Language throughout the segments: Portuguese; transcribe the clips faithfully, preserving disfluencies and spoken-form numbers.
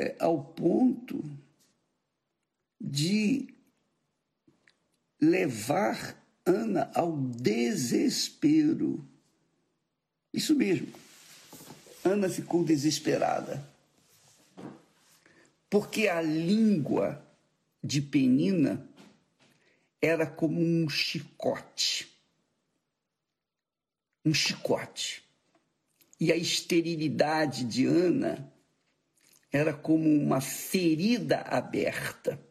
ao ponto de levar Ana ao desespero. Isso mesmo. Ana ficou desesperada, porque a língua de Penina era como um chicote. Um chicote. E a esterilidade de Ana era como uma ferida aberta,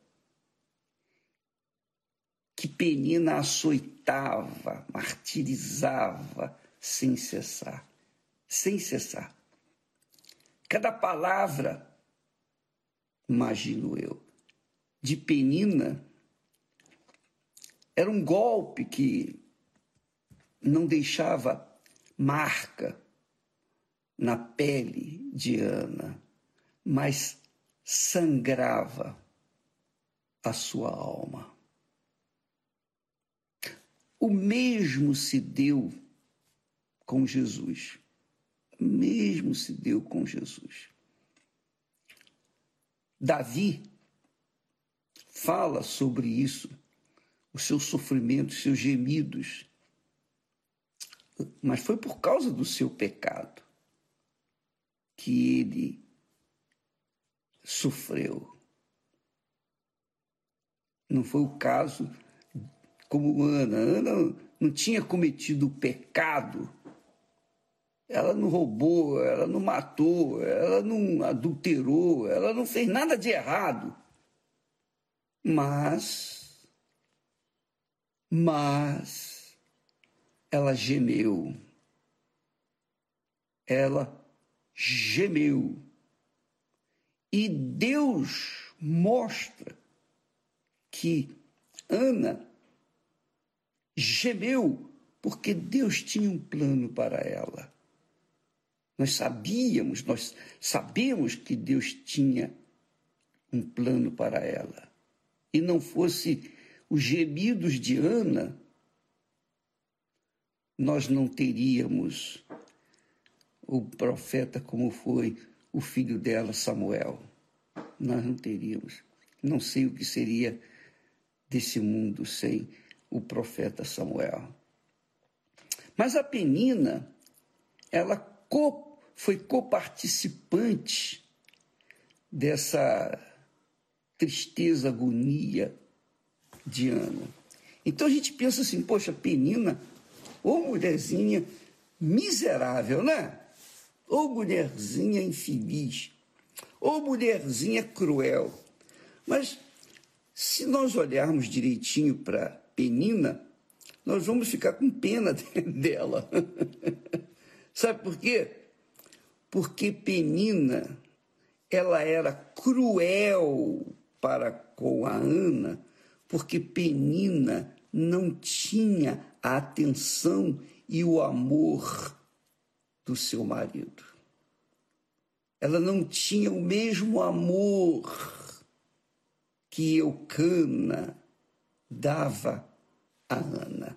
que Penina açoitava, martirizava sem cessar. Sem cessar. Cada palavra, imagino eu, de Penina era um golpe que não deixava marca na pele de Ana, mas sangrava a sua alma. O mesmo se deu com Jesus. O mesmo se deu com Jesus. Davi fala sobre isso, os seus sofrimentos, os seus gemidos, mas foi por causa do seu pecado que ele sofreu. Não foi o caso como Ana. Ana não tinha cometido o pecado. Ela não roubou, ela não matou, ela não adulterou, ela não fez nada de errado. Mas, mas, ela gemeu. Ela gemeu. E Deus mostra que Ana gemeu porque Deus tinha um plano para ela. Nós sabíamos, nós sabemos que Deus tinha um plano para ela. E não fosse os gemidos de Ana, nós não teríamos o profeta como foi o filho dela, Samuel. Nós não teríamos. Não sei o que seria desse mundo sem o profeta Samuel. Mas a Penina, ela co foi coparticipante dessa tristeza, agonia de Ana. Então a gente pensa assim, poxa, Penina, ô mulherzinha miserável, né? Ô mulherzinha infeliz, ô mulherzinha cruel. Mas se nós olharmos direitinho para Penina, nós vamos ficar com pena dela. Sabe por quê? Porque Penina, ela era cruel para com a Ana, porque Penina não tinha a atenção e o amor do seu marido. Ela não tinha o mesmo amor que Eucana dava a Ana.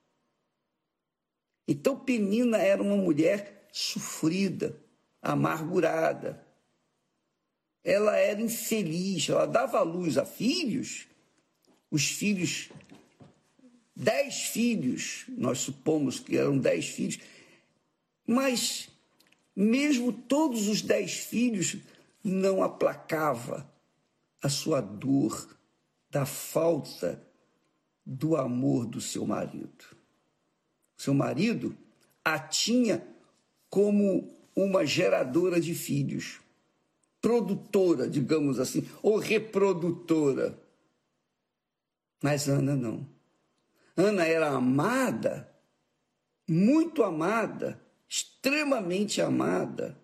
Então Penina era uma mulher sofrida, amargurada. Ela era infeliz, ela dava à luz a filhos, os filhos, dez filhos, nós supomos que eram dez filhos, mas mesmo todos os dez filhos não aplacava a sua dor da falta do amor do seu marido. Seu marido a tinha como uma geradora de filhos, produtora, digamos assim, ou reprodutora. Mas Ana não. Ana era amada, muito amada, extremamente amada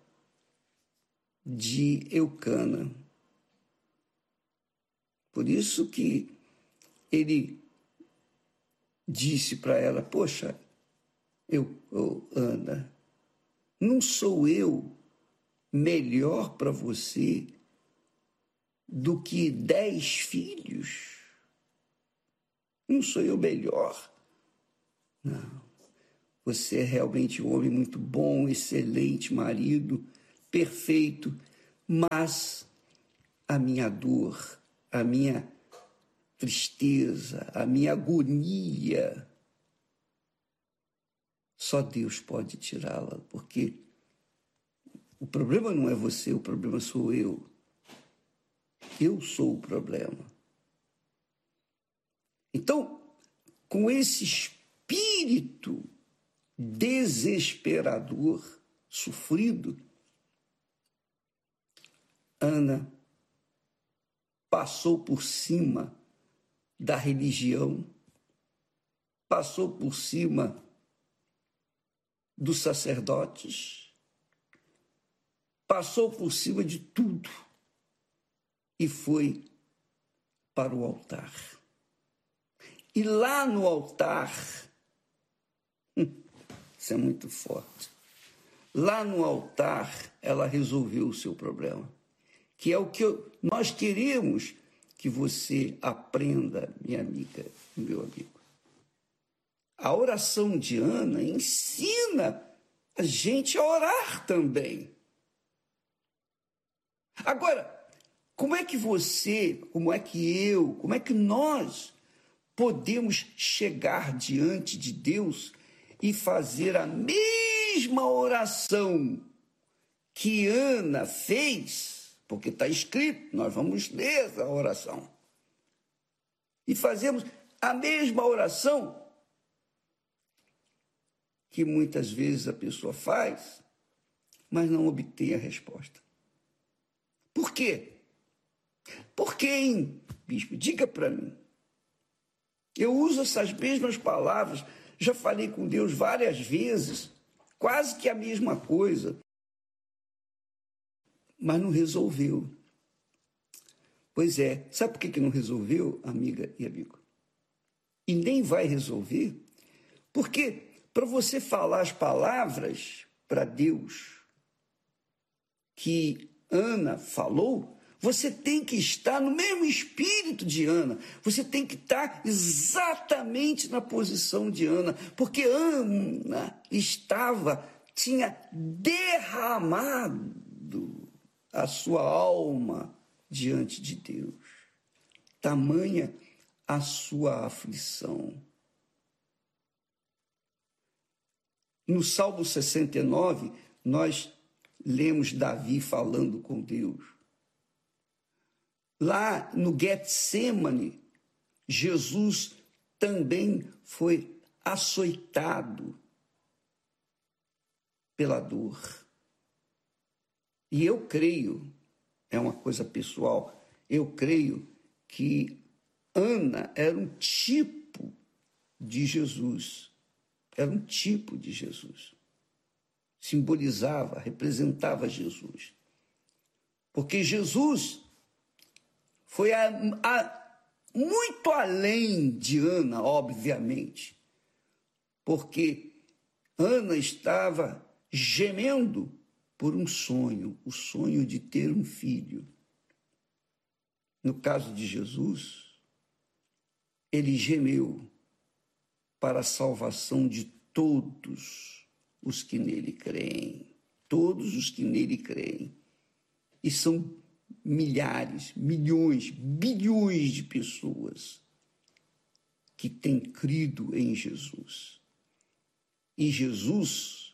de Eucana. Por isso que ele disse para ela, poxa, eu, eu, Ana, não sou eu melhor para você do que dez filhos? Não sou eu melhor? Não. Você é realmente um homem muito bom, excelente marido, perfeito, mas a minha dor, a minha tristeza, a minha agonia. Só Deus pode tirá-la, porque o problema não é você, o problema sou eu. Eu sou o problema. Então, com esse espírito desesperador, sofrido, Ana passou por cima da religião, passou por cima dos sacerdotes, passou por cima de tudo e foi para o altar. E lá no altar, isso é muito forte, lá no altar ela resolveu o seu problema, que é o que eu, nós queremos que você aprenda, minha amiga, meu amigo. A oração de Ana ensina a gente a orar também. Agora, como é que você, como é que eu, como é que nós podemos chegar diante de Deus e fazer a mesma oração que Ana fez? Porque está escrito, nós vamos ler essa oração. E fazemos a mesma oração que muitas vezes a pessoa faz, mas não obtém a resposta. Por quê? Por quê, hein, bispo? Diga para mim. Eu uso essas mesmas palavras, já falei com Deus várias vezes, quase que a mesma coisa, mas não resolveu. Pois é, sabe por que não resolveu, amiga e amigo? E nem vai resolver, porque para você falar as palavras para Deus que Ana falou, você tem que estar no mesmo espírito de Ana, você tem que estar exatamente na posição de Ana, porque Ana estava, tinha derramado a sua alma diante de Deus. Tamanha a sua aflição. No Salmo sessenta e nove, nós lemos Davi falando com Deus. Lá no Getsemane, Jesus também foi açoitado pela dor. E eu creio, é uma coisa pessoal, eu creio que Ana era um tipo de Jesus. Era um tipo de Jesus. Simbolizava, representava Jesus. Porque Jesus foi a, a, muito além de Ana, obviamente. Porque Ana estava gemendo por um sonho, o sonho de ter um filho. No caso de Jesus, ele gemeu para a salvação de todos os que nele creem. Todos os que nele creem. E são milhares, milhões, bilhões de pessoas que têm crido em Jesus. E Jesus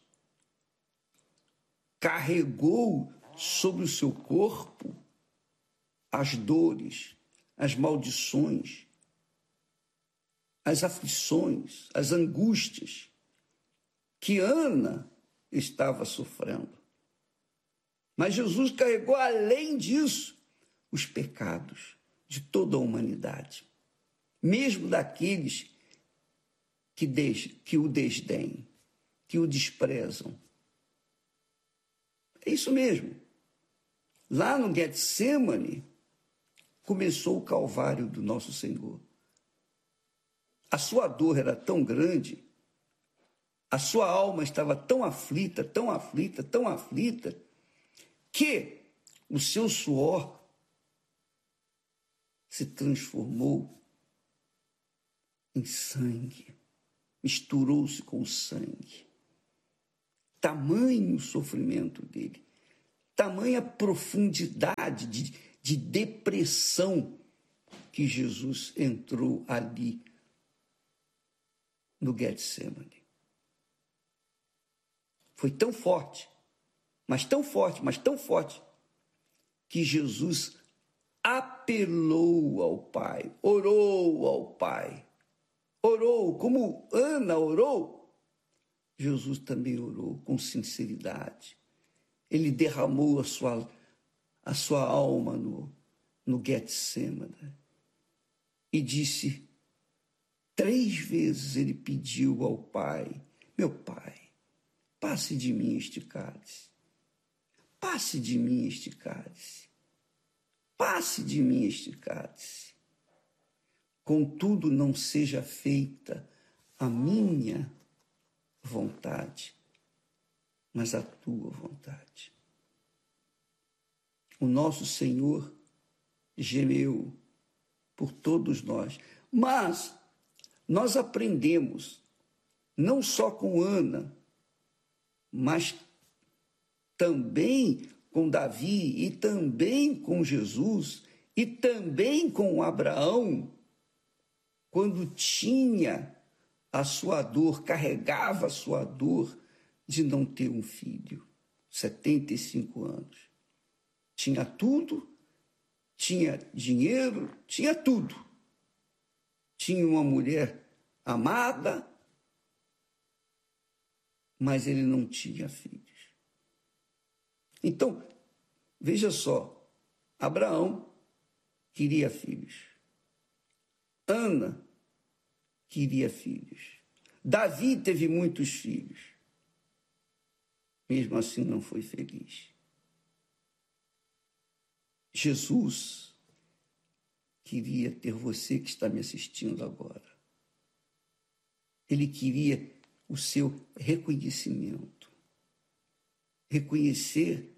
carregou sobre o seu corpo as dores, as maldições, as aflições, as angústias que Ana estava sofrendo. Mas Jesus carregou, além disso, os pecados de toda a humanidade, mesmo daqueles que, des, que o desdém, que o desprezam. É isso mesmo. Lá no Getsemane, começou o calvário do nosso Senhor. A sua dor era tão grande, a sua alma estava tão aflita, tão aflita, tão aflita, que o seu suor se transformou em sangue, misturou-se com o sangue. Tamanho o sofrimento dele, tamanha profundidade de, de depressão que Jesus entrou ali no Getsemane. Foi tão forte, mas tão forte, mas tão forte, que Jesus apelou ao Pai, orou ao Pai, orou, como Ana orou, Jesus também orou com sinceridade. Ele derramou a sua, a sua alma no, no Getsemane e disse, três vezes ele pediu ao Pai, meu Pai, passe de mim este cálice, passe de mim este cálice, passe de mim este cálice. Contudo, não seja feita a minha vontade, mas a tua vontade. O nosso Senhor gemeu por todos nós, mas nós aprendemos, não só com Ana, mas também com Davi, e também com Jesus, e também com Abraão, quando tinha a sua dor, carregava a sua dor de não ter um filho, setenta e cinco anos. Tinha tudo, tinha dinheiro, tinha tudo. Tinha uma mulher amada, mas ele não tinha filhos. Então, veja só, Abraão queria filhos. Ana queria filhos. Davi teve muitos filhos. Mesmo assim, não foi feliz. Jesus queria ter você que está me assistindo agora. Ele queria o seu reconhecimento. Reconhecer,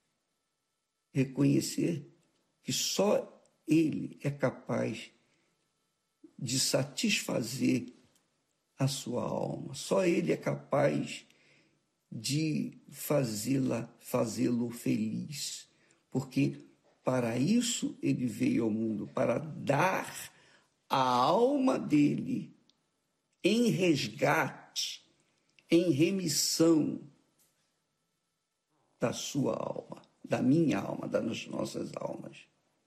reconhecer que só Ele é capaz de satisfazer a sua alma. Só Ele é capaz de fazê-la, fazê-lo feliz. Porque para isso Ele veio ao mundo, para dar a alma dele em resgate, em remissão da sua alma, da minha alma, das nossas almas.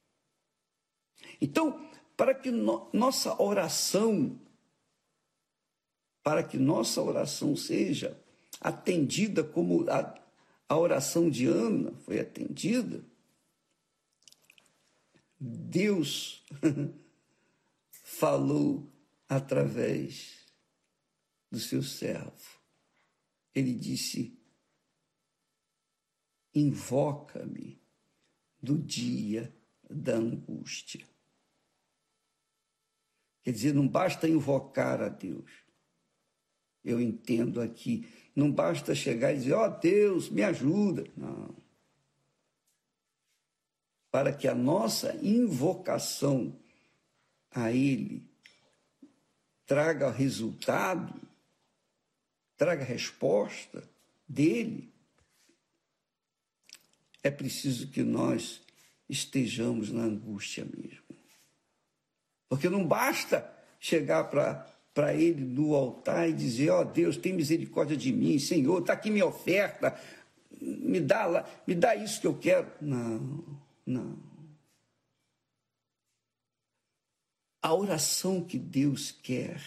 Então, para que no, nossa oração, para que nossa oração seja atendida como a, a oração de Ana foi atendida, Deus falou através do seu servo. Ele disse, invoca-me do dia da angústia. Quer dizer, não basta invocar a Deus. Eu entendo aqui, não basta chegar e dizer, ó oh, Deus, me ajuda. Não. Para que a nossa invocação a Ele traga resultado, traga resposta dele, é preciso que nós estejamos na angústia mesmo. Porque não basta chegar para ele no altar e dizer, ó oh, Deus, tem misericórdia de mim, Senhor, está aqui minha oferta, me dá, lá, me dá isso que eu quero. Não, não. A oração que Deus quer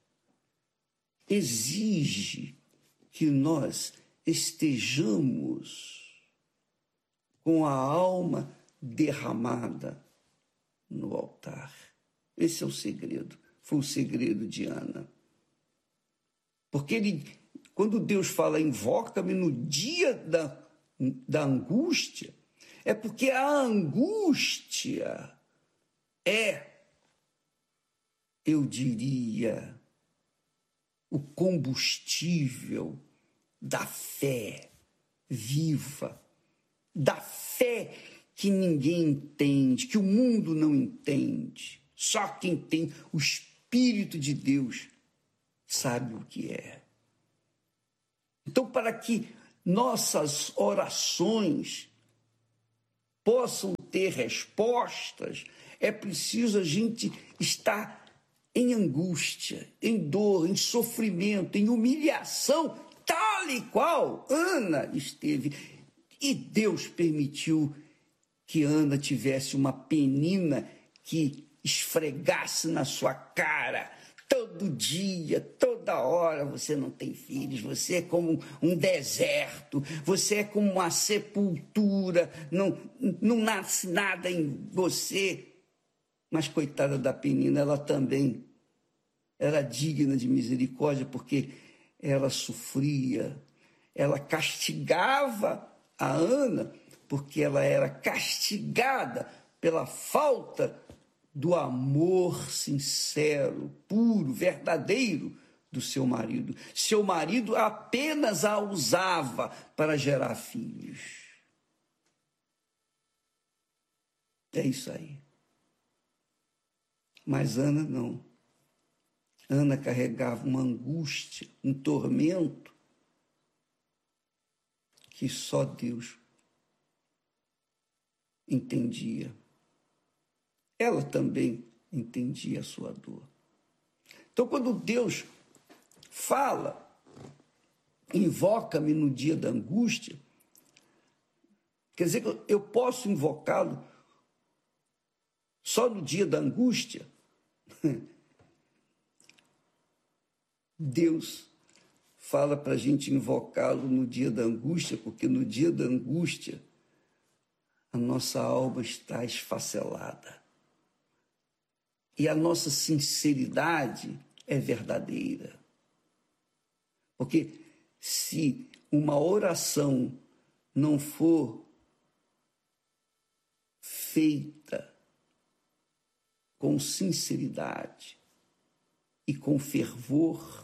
exige que nós estejamos com a alma derramada no altar. Esse é o segredo, foi o segredo de Ana. Porque ele, quando Deus fala, invoca-me no dia da, da angústia, é porque a angústia é, eu diria, o combustível da fé viva, da fé que ninguém entende, que o mundo não entende. Só quem tem o Espírito de Deus sabe o que é. Então, para que nossas orações possam ter respostas, é preciso a gente estar em angústia, em dor, em sofrimento, em humilhação, tal e qual Ana esteve. E Deus permitiu que Ana tivesse uma penina que esfregasse na sua cara todo dia, toda hora. Você não tem filhos, você é como um deserto, você é como uma sepultura, não, não nasce nada em você. Mas coitada da penina, ela também era digna de misericórdia, porque ela sofria, ela castigava a Ana, porque ela era castigada pela falta do amor sincero, puro, verdadeiro do seu marido. Seu marido apenas a usava para gerar filhos. É isso aí. Mas Ana não. Ana carregava uma angústia, um tormento que só Deus entendia. Ela também entendia a sua dor. Então, quando Deus fala, invoca-me no dia da angústia, quer dizer que eu posso invocá-lo só no dia da angústia? Deus fala para a gente invocá-lo no dia da angústia, porque no dia da angústia a nossa alma está esfacelada. E a nossa sinceridade é verdadeira. Porque se uma oração não for feita com sinceridade e com fervor,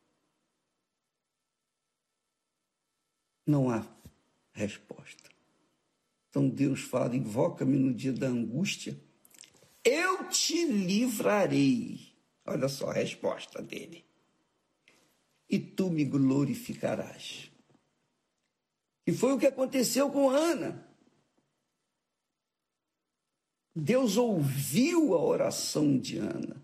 não há resposta. Então Deus fala, invoca-me no dia da angústia, eu te livrarei. Olha só a resposta dele. E tu me glorificarás. E foi o que aconteceu com Ana. Deus ouviu a oração de Ana.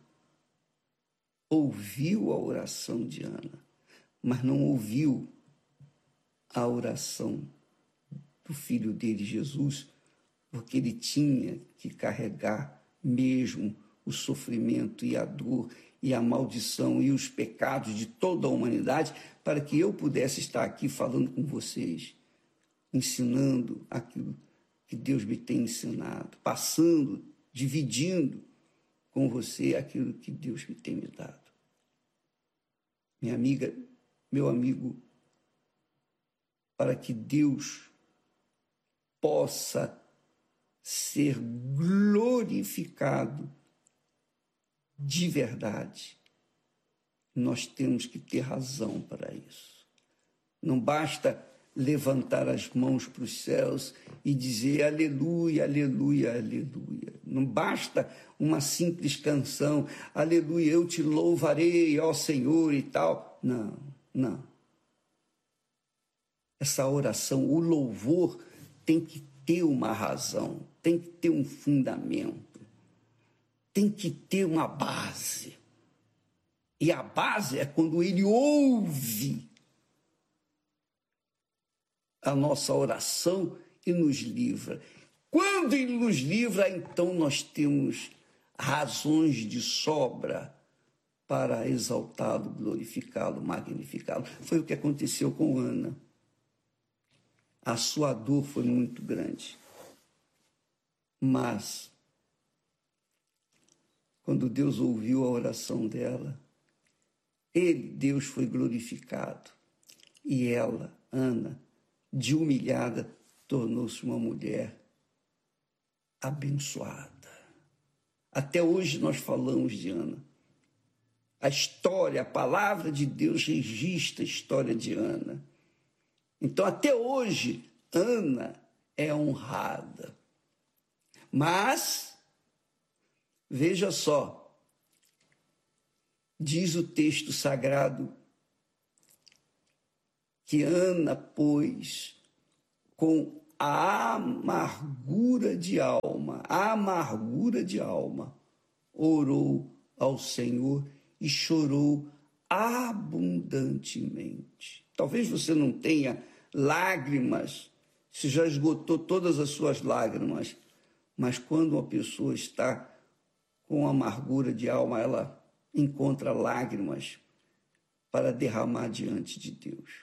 Ouviu a oração de Ana, mas não ouviu a oração do filho dele, Jesus, porque ele tinha que carregar mesmo o sofrimento e a dor e a maldição e os pecados de toda a humanidade para que eu pudesse estar aqui falando com vocês, ensinando aquilo que Deus me tem ensinado, passando, dividindo com você aquilo que Deus me tem me dado. Minha amiga, meu amigo, para que Deus possa ser glorificado de verdade, nós temos que ter razão para isso. Não basta levantar as mãos para os céus e dizer aleluia, aleluia, aleluia. Não basta uma simples canção, aleluia, eu te louvarei, ó Senhor e tal. Não, não. Essa oração, o louvor tem que ter uma razão, tem que ter um fundamento, tem que ter uma base. E a base é quando ele ouve a nossa oração e nos livra. Quando ele nos livra, então nós temos razões de sobra para exaltá-lo, glorificá-lo, magnificá-lo. Foi o que aconteceu com Ana. A sua dor foi muito grande. Mas, quando Deus ouviu a oração dela, ele, Deus, foi glorificado. E ela, Ana, de humilhada, tornou-se uma mulher abençoada. Até hoje nós falamos de Ana. A história, a palavra de Deus registra a história de Ana. Então, até hoje, Ana é honrada. Mas, veja só, diz o texto sagrado que Ana, pois, com a amargura de alma, a amargura de alma, orou ao Senhor e chorou abundantemente. Talvez você não tenha lágrimas, se já esgotou todas as suas lágrimas, mas quando uma pessoa está com amargura de alma, ela encontra lágrimas para derramar diante de Deus.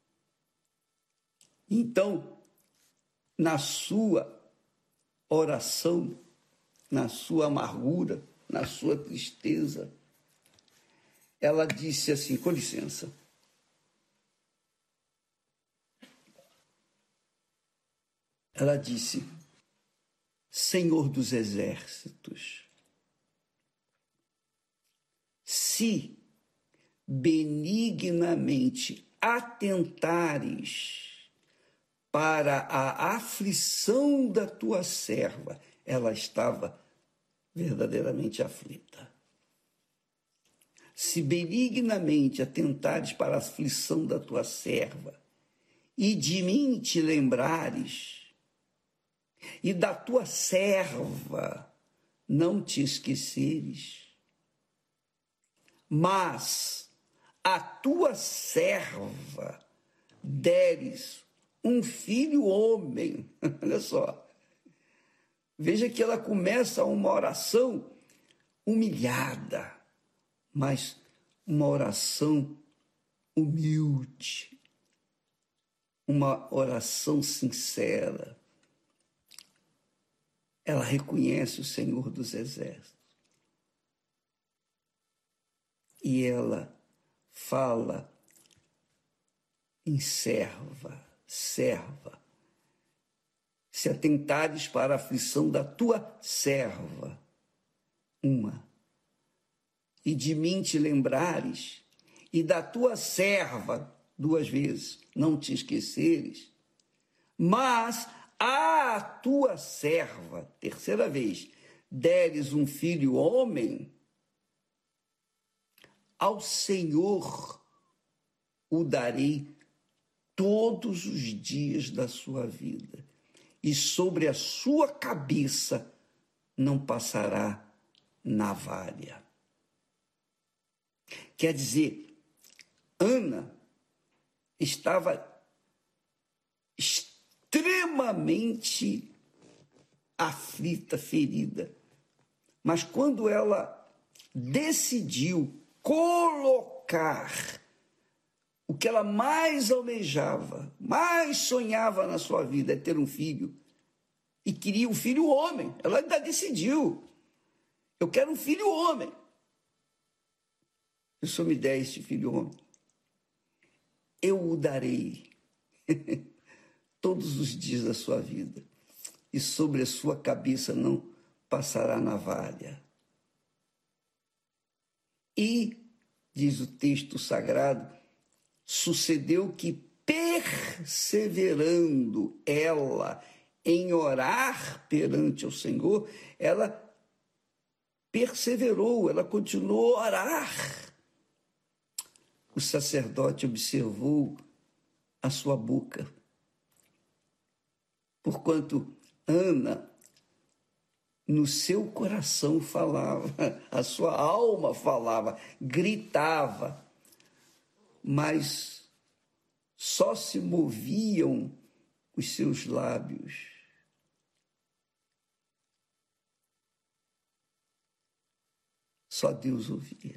Então, na sua oração, na sua amargura, na sua tristeza, ela disse assim, com licença. Ela disse, Senhor dos exércitos, se benignamente atentares para a aflição da tua serva, ela estava verdadeiramente aflita. Se benignamente atentares para a aflição da tua serva, e de mim te lembrares, e da tua serva não te esqueceres, mas a tua serva deres um filho homem. Olha só. Veja que ela começa uma oração humilhada, mas uma oração humilde, uma oração sincera. Ela reconhece o Senhor dos Exércitos. E ela fala em serva, serva. Se atentares para a aflição da tua serva, uma, e de mim te lembrares, e da tua serva, duas vezes, não te esqueceres, mas a tua serva, terceira vez, deres um filho homem, ao Senhor o darei todos os dias da sua vida, e sobre a sua cabeça não passará navalha. Quer dizer, Ana estava extremamente aflita, ferida, mas quando ela decidiu colocar o que ela mais almejava, mais sonhava na sua vida, é ter um filho, e queria um filho homem, ela ainda decidiu, eu quero um filho homem. Se o Senhor me der este filho homem, eu o darei todos os dias da sua vida, e sobre a sua cabeça não passará navalha. E, diz o texto sagrado, sucedeu que, perseverando ela em orar perante o Senhor, ela perseverou, ela continuou a orar. O sacerdote observou a sua boca, porquanto Ana, no seu coração falava, a sua alma falava, gritava, mas só se moviam os seus lábios. Só Deus ouvia.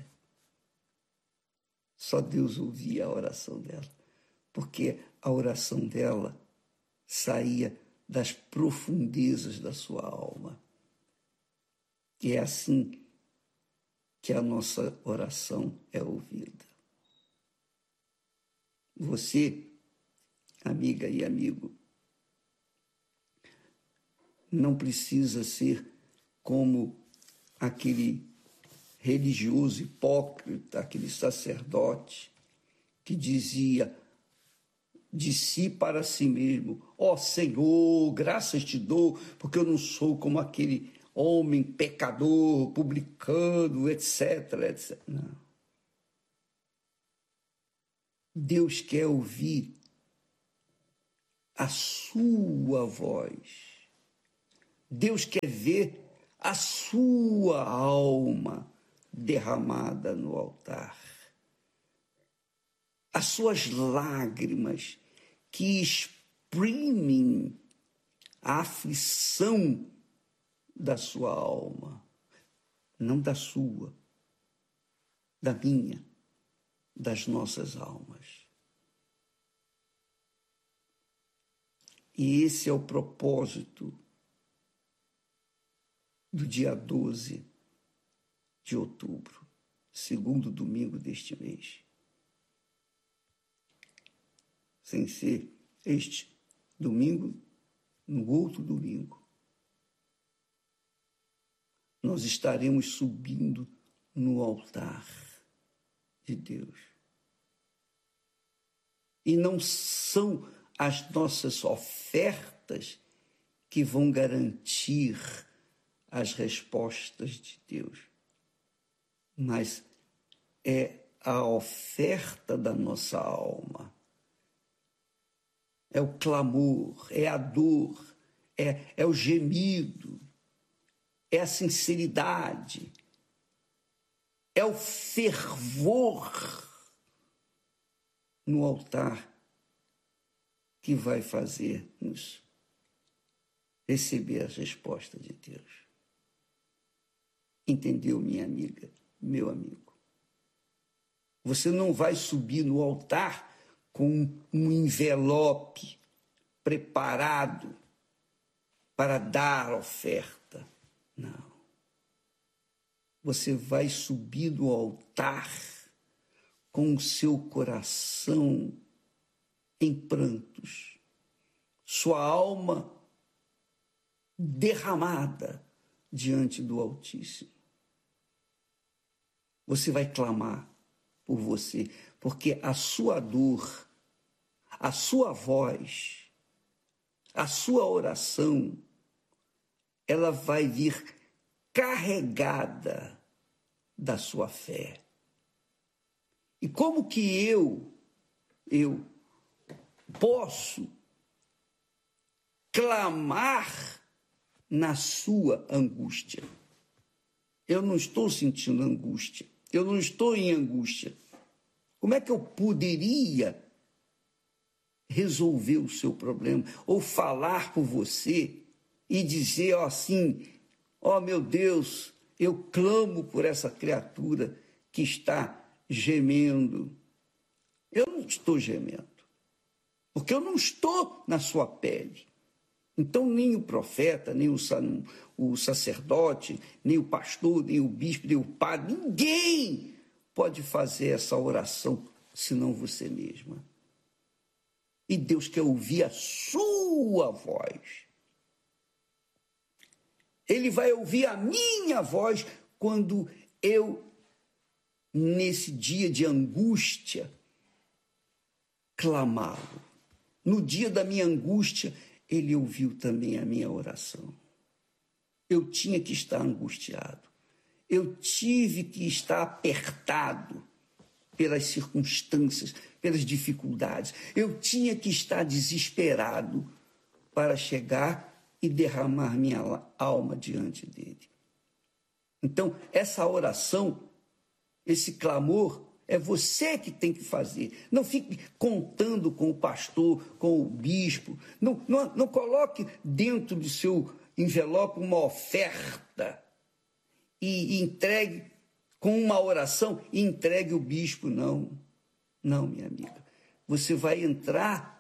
Só Deus ouvia a oração dela, porque a oração dela saía das profundezas da sua alma. E é assim que a nossa oração é ouvida. Você, amiga e amigo, não precisa ser como aquele religioso hipócrita, aquele sacerdote que dizia de si para si mesmo, ó oh, Senhor, graças te dou, porque eu não sou como aquele homem pecador, publicano, etc, etcétera. Não. Deus quer ouvir a sua voz. Deus quer ver a sua alma derramada no altar. As suas lágrimas que exprimem a aflição da sua alma. Não da sua, da minha, das nossas almas. E esse é o propósito do dia doze de outubro, segundo domingo deste mês. Sem ser este domingo, no outro domingo, nós estaremos subindo no altar de Deus. E não são as nossas ofertas que vão garantir as respostas de Deus, mas é a oferta da nossa alma. É o clamor, é a dor, é, é o gemido, é a sinceridade, é o fervor no altar que vai fazer-nos receber as respostas de Deus. Entendeu, minha amiga, meu amigo? Você não vai subir no altar com um envelope preparado para dar oferta. Não. Você vai subir no altar com o seu coração em prantos, sua alma derramada diante do Altíssimo. Você vai clamar por você, porque a sua dor, a sua voz, a sua oração, ela vai vir carregada da sua fé. E como que eu, eu posso clamar na sua angústia? Eu não estou sentindo angústia, eu não estou em angústia. Como é que eu poderia resolver o seu problema ou falar por você e dizer ó, assim, ó meu Deus, eu clamo por essa criatura que está gemendo? Eu não estou gemendo, porque eu não estou na sua pele. Então, nem o profeta, nem o, o sacerdote, nem o pastor, nem o bispo, nem o padre, ninguém pode fazer essa oração senão você mesma. E Deus quer ouvir a sua voz. Ele vai ouvir a minha voz quando eu, nesse dia de angústia, clamá-lo. No dia da minha angústia, ele ouviu também a minha oração. Eu tinha que estar angustiado. Eu tive que estar apertado pelas circunstâncias, pelas dificuldades. Eu tinha que estar desesperado para chegar e derramar minha alma diante dele. Então, essa oração, esse clamor, é você que tem que fazer. Não fique contando com o pastor, com o bispo. Não, não, não coloque dentro do seu envelope uma oferta e, e entregue com uma oração e entregue o bispo. Não, não, minha amiga. Você vai entrar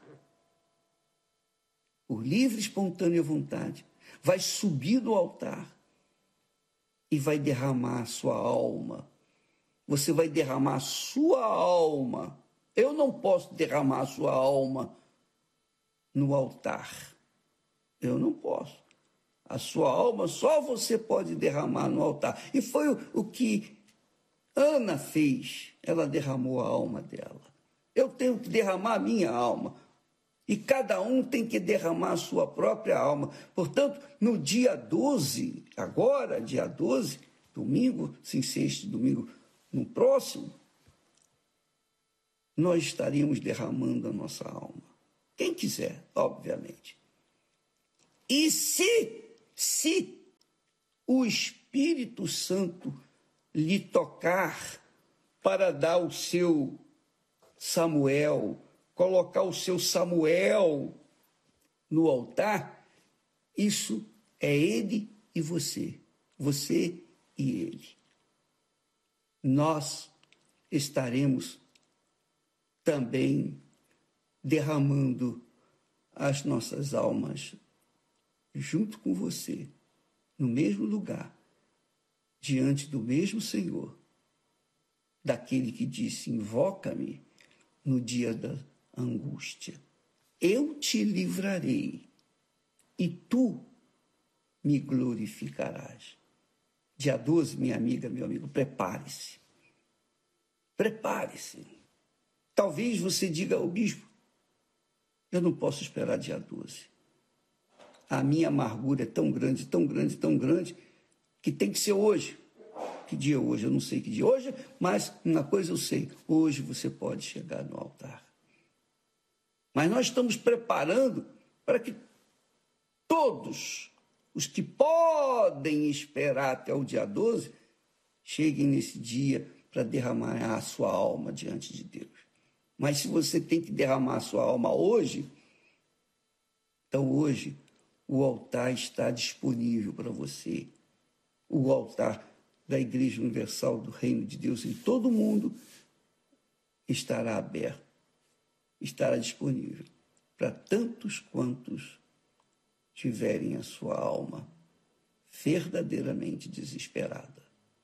por livre, espontânea vontade, vai subir no altar e vai derramar a sua alma. Você vai derramar a sua alma. Eu não posso derramar a sua alma no altar. Eu não posso. A sua alma só você pode derramar no altar. E foi o, o que Ana fez. Ela derramou a alma dela. Eu tenho que derramar a minha alma. E cada um tem que derramar a sua própria alma. Portanto, no dia doze, agora, dia doze, domingo, sem ser este domingo, no próximo, nós estaríamos derramando a nossa alma. Quem quiser, obviamente. E se, se o Espírito Santo lhe tocar para dar o seu Samuel, colocar o seu Samuel no altar, isso é ele e você, você e ele. Nós estaremos também derramando as nossas almas junto com você, no mesmo lugar, diante do mesmo Senhor, daquele que disse: invoca-me no dia da angústia. Eu te livrarei e tu me glorificarás. Dia doze, minha amiga, meu amigo, prepare-se. Prepare-se. Talvez você diga ao bispo: eu não posso esperar dia doze. A minha amargura é tão grande, tão grande, tão grande, que tem que ser hoje. Que dia é hoje? Eu não sei que dia é hoje, mas uma coisa eu sei: hoje você pode chegar no altar. Mas nós estamos preparando para que todos os que podem esperar até o dia doze cheguem nesse dia para derramar a sua alma diante de Deus. Mas se você tem que derramar a sua alma hoje, então hoje o altar está disponível para você. O altar da Igreja Universal do Reino de Deus em todo o mundo estará aberto, estará disponível para tantos quantos tiverem a sua alma verdadeiramente desesperada.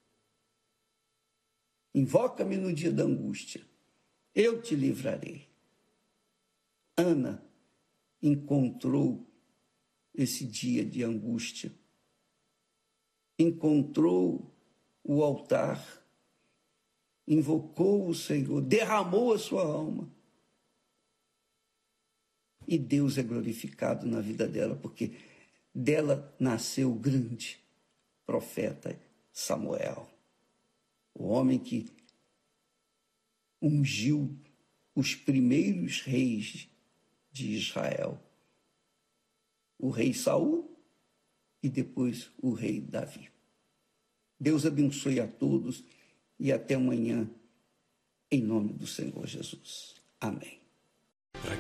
Invoca-me no dia da angústia, eu te livrarei. Ana encontrou esse dia de angústia, encontrou o altar, invocou o Senhor, derramou a sua alma. E Deus é glorificado na vida dela, porque dela nasceu o grande profeta Samuel, o homem que ungiu os primeiros reis de Israel, o rei Saul e depois o rei Davi. Deus abençoe a todos e até amanhã, em nome do Senhor Jesus. Amém.